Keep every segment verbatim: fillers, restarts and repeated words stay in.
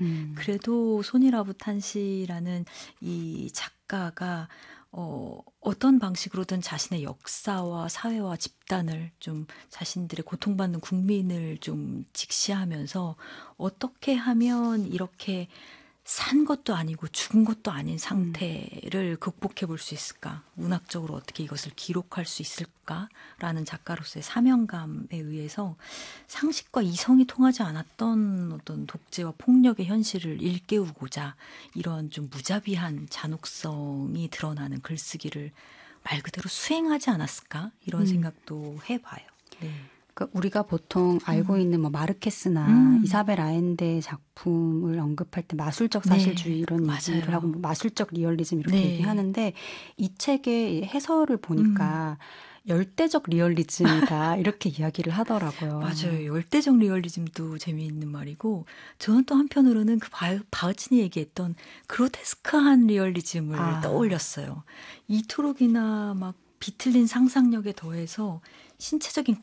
음. 그래도 소니라부탄시라는 이 작가가 어, 어떤 방식으로든 자신의 역사와 사회와 집단을 좀 자신들의 고통받는 국민을 좀 직시하면서 어떻게 하면 이렇게 산 것도 아니고 죽은 것도 아닌 상태를 음. 극복해 볼 수 있을까? 문학적으로 어떻게 이것을 기록할 수 있을까라는 작가로서의 사명감에 의해서 상식과 이성이 통하지 않았던 어떤 독재와 폭력의 현실을 일깨우고자 이런 좀 무자비한 잔혹성이 드러나는 글쓰기를 말 그대로 수행하지 않았을까? 이런 음. 생각도 해봐요. 네. 그러니까 우리가 보통 알고 음. 있는 뭐 마르케스나 음. 이사벨 아엔데의 작품을 언급할 때 마술적 사실주의 네. 이런 맞아요. 얘기를 하고 뭐 마술적 리얼리즘 이렇게 네. 얘기하는데 이 책의 해설을 보니까 음. 열대적 리얼리즘이다 이렇게 이야기를 하더라고요. 맞아요. 열대적 리얼리즘도 재미있는 말이고 저는 또 한편으로는 그 바, 바흐친이 얘기했던 그로테스크한 리얼리즘을 아. 떠올렸어요. 이토록이나 막 비틀린 상상력에 더해서 신체적인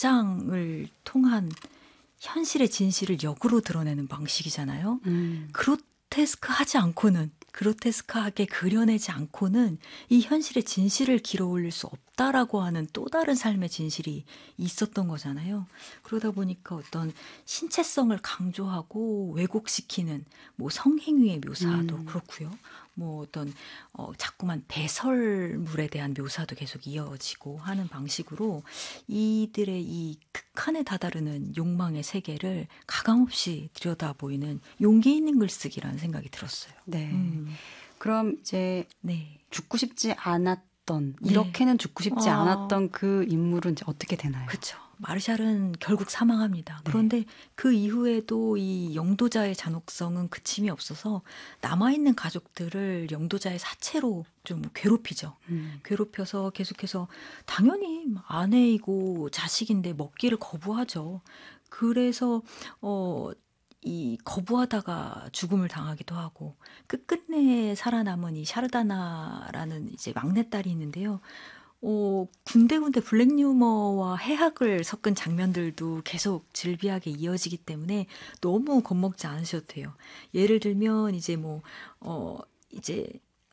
과장을 통한 현실의 진실을 역으로 드러내는 방식이잖아요. 음. 그로테스크하지 않고는 그로테스크하게 그려내지 않고는 이 현실의 진실을 길어올릴 수 없다라고 하는 또 다른 삶의 진실이 있었던 거잖아요. 그러다 보니까 어떤 신체성을 강조하고 왜곡시키는 뭐 성행위의 묘사도 음. 그렇고요. 뭐 어떤 어, 자꾸만 배설물에 대한 묘사도 계속 이어지고 하는 방식으로 이들의 이 극한에 다다르는 욕망의 세계를 가감없이 들여다보이는 용기 있는 글쓰기라는 생각이 들었어요. 네. 음. 그럼 이제 네. 죽고 싶지 않았던 네. 이렇게는 죽고 싶지 아. 않았던 그 인물은 이제 어떻게 되나요? 그렇죠. 마르샬은 결국 사망합니다. 네. 그런데 그 이후에도 이 영도자의 잔혹성은 그침이 없어서 남아있는 가족들을 영도자의 사체로 좀 괴롭히죠. 음. 괴롭혀서 계속해서 당연히 아내이고 자식인데 먹기를 거부하죠. 그래서 어, 이 거부하다가 죽음을 당하기도 하고 끝끝내 살아남은 이 샤르다나라는 이제 막내딸이 있는데요. 어, 군데군데 블랙 유머와 해학을 섞은 장면들도 계속 질비하게 이어지기 때문에 너무 겁먹지 않으셔도 돼요. 예를 들면 이제 뭐 어, 이제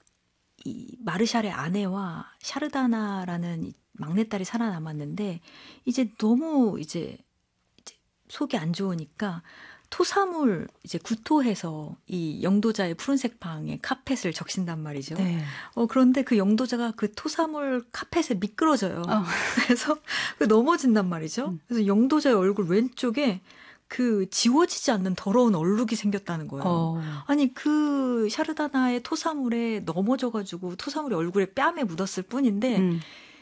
이 마르샬의 아내와 샤르다나라는 이 막내딸이 살아남았는데 이제 너무 이제, 이제 속이 안 좋으니까 토사물 이제 구토해서 이 영도자의 푸른색 방에 카펫을 적신단 말이죠. 네. 어, 그런데 그 영도자가 그 토사물 카펫에 미끄러져요. 어. 그래서 넘어진단 말이죠. 그래서 영도자의 얼굴 왼쪽에 그 지워지지 않는 더러운 얼룩이 생겼다는 거예요. 어. 아니 그 샤르다나의 토사물에 넘어져가지고 토사물이 얼굴에 뺨에 묻었을 뿐인데 음.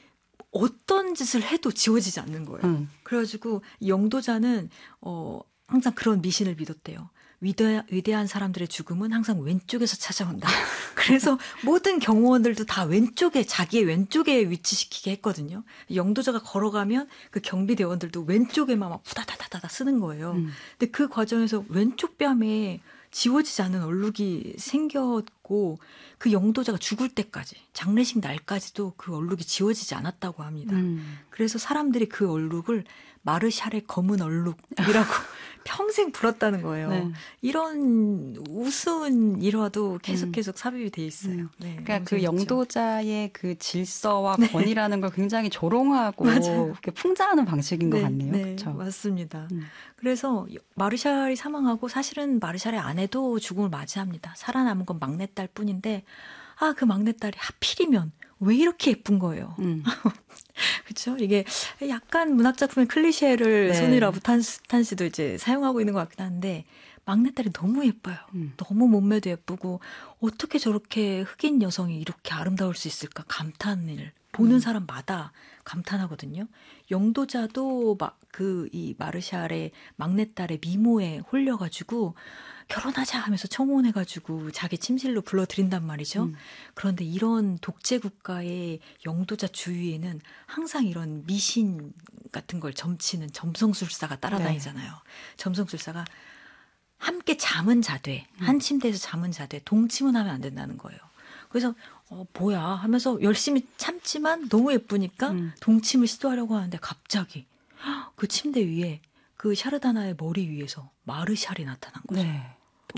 어떤 짓을 해도 지워지지 않는 거예요. 음. 그래가지고 영도자는 어. 항상 그런 미신을 믿었대요. 위대, 위대한 사람들의 죽음은 항상 왼쪽에서 찾아온다. 그래서 모든 경호원들도 다 왼쪽에 자기의 왼쪽에 위치시키게 했거든요. 영도자가 걸어가면 그 경비대원들도 왼쪽에만 막 부다다다다다 쓰는 거예요. 음. 근데 그 과정에서 왼쪽 뺨에 지워지지 않는 얼룩이 생겼고 그 영도자가 죽을 때까지 장례식 날까지도 그 얼룩이 지워지지 않았다고 합니다. 음. 그래서 사람들이 그 얼룩을 마르샬의 검은 얼룩이라고 평생 불었다는 거예요. 네. 이런 우스운 일화도 계속 음. 계속 삽입이 돼 있어요. 음. 네, 그러니까 그 영도자의 그 질서와 네. 권위라는 걸 굉장히 조롱하고 이렇게 풍자하는 방식인 네. 것 같네요. 네, 그렇죠? 맞습니다. 음. 그래서 마르샬이 사망하고 사실은 마르샬의 아내도 죽음을 맞이합니다. 살아남은 건 막내딸 뿐인데 아, 그 막내딸이 하필이면 왜 이렇게 예쁜 거예요. 음. 그렇죠? 이게 약간 문학작품의 클리셰를 네. 소니 라부탄 씨도 이제 사용하고 있는 것 같긴 한데 막내딸이 너무 예뻐요. 음. 너무 몸매도 예쁘고 어떻게 저렇게 흑인 여성이 이렇게 아름다울 수 있을까 감탄을 보는 음. 사람마다 감탄하거든요. 영도자도 막 그 이 마르샬의 막내딸의 미모에 홀려가지고 결혼하자 하면서 청혼해가지고 자기 침실로 불러들인단 말이죠. 음. 그런데 이런 독재 국가의 영도자 주위에는 항상 이런 미신 같은 걸 점치는 점성술사가 따라다니잖아요. 네. 점성술사가 함께 잠은 자되 음. 한 침대에서 잠은 자되 동침은 하면 안 된다는 거예요. 그래서 어, 뭐야 하면서 열심히 참지만 너무 예쁘니까 음. 동침을 시도하려고 하는데 갑자기 그 침대 위에 그 샤르다나의 머리 위에서 마르샬이 나타난 거죠. 네.